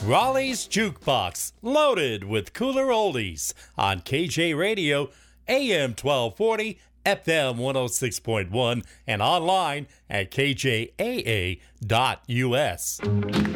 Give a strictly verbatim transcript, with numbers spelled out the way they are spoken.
Raleigh's Jukebox, loaded with cooler oldies on K J Radio, A M twelve forty, F M one oh six point one, and online at K J A A dot U S.